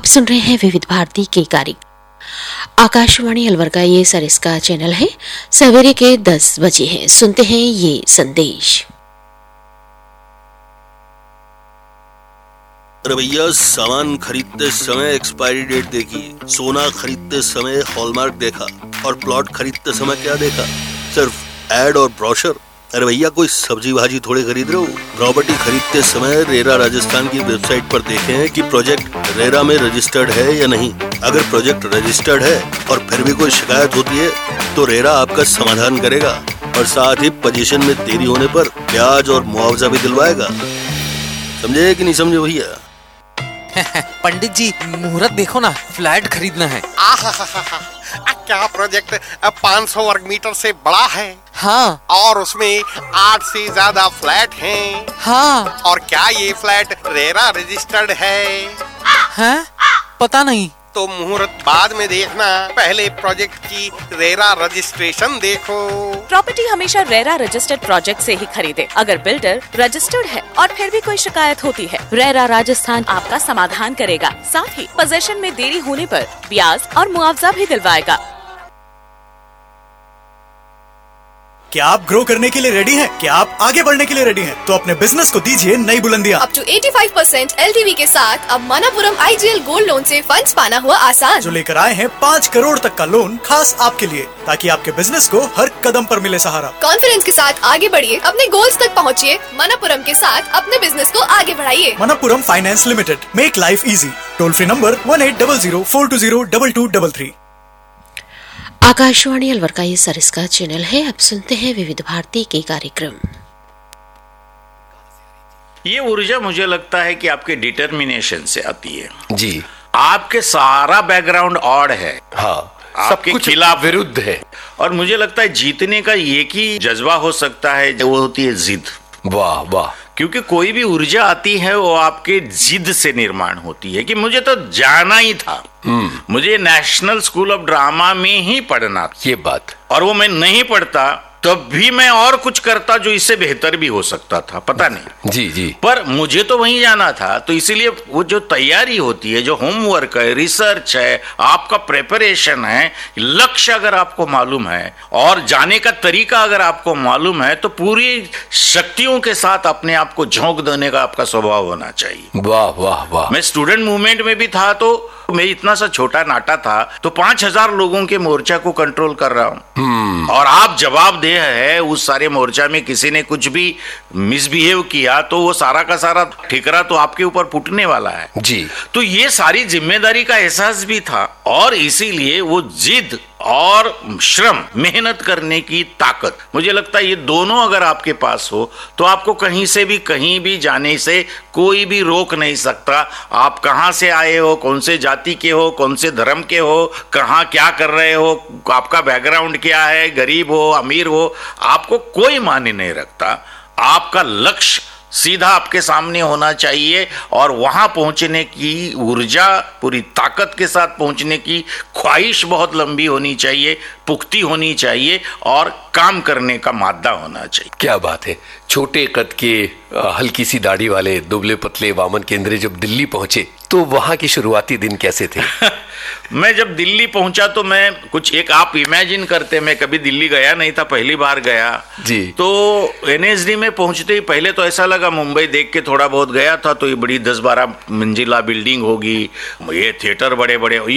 आप सुन रहे हैं विविध भारती के कार्यक्रम। आकाशवाणी अलवर का ये सरिस का चैनल है। सवेरे के 10 बजे हैं। सुनते हैं ये संदेश। अरे भैया, सामान खरीदते समय एक्सपायरी डेट देखी, सोना खरीदते समय हॉलमार्क देखा और प्लॉट खरीदते समय क्या देखा? सिर्फ एड और ब्रोशर। अरे भैया, कोई सब्जी भाजी थोड़े खरीद रहे हो। प्रॉपर्टी खरीदते समय रेरा राजस्थान की वेबसाइट पर देखें कि प्रोजेक्ट रेरा में रजिस्टर्ड है या नहीं। अगर प्रोजेक्ट रजिस्टर्ड है और फिर भी कोई शिकायत होती है तो रेरा आपका समाधान करेगा और साथ ही पोजीशन में देरी होने पर ब्याज और मुआवजा भी दिलवाएगा। समझे कि नहीं समझे भैया? पंडित जी, मुहूर्त देखो ना, फ्लैट खरीदना है। क्या प्रोजेक्ट 500 वर्ग मीटर से बड़ा है? हाँ। और उसमें 8 से ज्यादा फ्लैट हैं। हाँ। और क्या ये फ्लैट रेरा रजिस्टर्ड है? हैं? पता नहीं। तो मुहूर्त बाद में देखना, पहले प्रोजेक्ट की रेरा रजिस्ट्रेशन देखो। प्रॉपर्टी हमेशा रेरा रजिस्टर्ड प्रोजेक्ट से ही खरीदे। अगर बिल्डर रजिस्टर्ड है और फिर भी कोई शिकायत होती है, रेरा राजस्थान आपका समाधान करेगा। साथ ही पोजीशन में देरी होने पर ब्याज और मुआवजा भी दिलवाएगा। क्या आप ग्रो करने के लिए रेडी हैं? क्या आप आगे बढ़ने के लिए रेडी हैं? तो अपने बिजनेस को दीजिए नई बुलंदियां। अप टू 85% LTV के साथ अब मनापुरम IGL गोल्ड लोन से फंड्स पाना हुआ आसान। जो लेकर आए हैं 5 करोड़ तक का लोन खास आपके लिए, ताकि आपके बिजनेस को हर कदम पर मिले सहारा। कॉन्फिडेंस के साथ आगे बढ़िए, अपने गोल्स तक पहुँचिए। मनापुरम के साथ अपने बिजनेस को आगे बढ़ाइए। Manappuram finance limited, make life easy. Toll free number 1800-420-2233। Akashvani Alwar का ये सरिस का चैनल है। अब सुनते हैं विविध भारती के कार्यक्रम। ये ऊर्जा मुझे लगता है कि आपके डिटर्मिनेशन से आती है। जी। आपके सारा बैकग्राउंड ऑड है। हाँ, आपके खिलाफ विरुद्ध है। और मुझे लगता है जीतने का एक ही जज्बा हो सकता है, वो होती है जिद। वाह वाह। क्योंकि कोई भी ऊर्जा आती है वो आपके जिद से निर्माण होती है कि मुझे तो जाना ही था, मुझे नेशनल स्कूल ऑफ ड्रामा में ही पढ़ना था। ये बात। और वो मैं नहीं पढ़ता तब भी मैं और कुछ करता जो इससे बेहतर भी हो सकता था, पता नहीं। जी जी। पर मुझे तो वहीं जाना था, तो इसीलिए वो जो तैयारी होती है, जो होमवर्क है, रिसर्च है, आपका प्रिपरेशन है, लक्ष्य अगर आपको मालूम है और जाने का तरीका अगर आपको मालूम है, तो पूरी शक्तियों के साथ अपने आप को झोंक देने का आपका स्वभाव होना चाहिए। वाह वाह वाह। मैं स्टूडेंट मूवमेंट में भी था, तो मैं इतना सा छोटा नाटा था, तो 5000 लोगों के मोर्चा को कंट्रोल कर रहा हूं। और आप जवाबदेह है, उस सारे मोर्चा में किसी ने कुछ भी मिसबिहेव किया तो वो सारा का सारा ठिकरा तो आपके ऊपर फूटने वाला है। जी। तो ये सारी जिम्मेदारी का एहसास भी था और इसीलिए वो जिद और श्रम, मेहनत करने की ताकत, मुझे लगता है ये दोनों अगर आपके पास हो तो आपको कहीं से भी कहीं भी जाने से कोई भी रोक नहीं सकता। आप कहां से आए हो, कौन से जाति के हो, कौन से धर्म के हो, कहां क्या कर रहे हो, आपका बैकग्राउंड क्या है, गरीब हो अमीर हो, आपको कोई मायने नहीं रखता। आपका लक्ष्य सीधा आपके सामने होना चाहिए और वहां पहुंचने की ऊर्जा, पूरी ताकत के साथ पहुंचने की ख्वाहिश बहुत लंबी होनी चाहिए, पुख्ती होनी चाहिए और काम करने का मादा होना चाहिए। क्या बात है। छोटे कद के हल्की सी दाढ़ी वाले दुबले पतले वामन केंद्रे जब दिल्ली पहुंचे तो वहां की शुरुआती दिन कैसे थे? मैं जब दिल्ली पहुंचा तो मैं कुछ एक आप इमेजिन करते, मैं कभी दिल्ली गया नहीं था, पहली बार गया जी। तो NSD में पहुंचते ही पहले तो ऐसा लगा, मुंबई देख के थोड़ा बहुत गया था, तो ये बड़ी 10-12 मंजिला बिल्डिंग होगी, ये थिएटर बड़े बड़े,